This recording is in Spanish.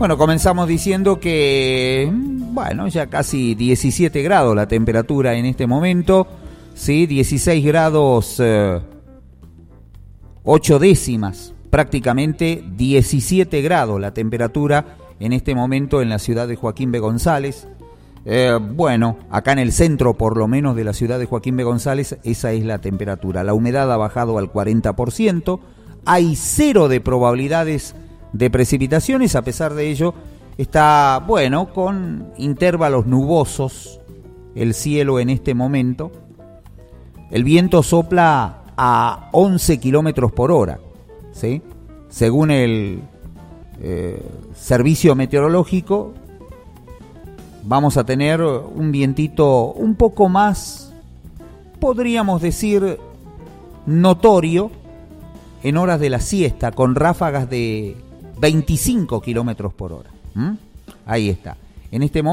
Bueno, comenzamos diciendo que, bueno, ya casi 17 grados la temperatura en este momento, ¿sí? 16 grados 8 décimas, prácticamente 17 grados la temperatura en este momento en la ciudad de Joaquín B. González. Bueno, acá en el centro por lo menos de la ciudad de Joaquín B. González, esa es la temperatura. La humedad ha bajado al 40%, hay 0 de probabilidades de precipitaciones, a pesar de ello está, bueno, con intervalos nubosos el cielo en este momento. El viento sopla a 11 kilómetros por hora, ¿sí? Según el servicio meteorológico, vamos a tener un vientito un poco más, podríamos decir, notorio en horas de la siesta, con ráfagas de 25 kilómetros por hora. Ahí está. En este momento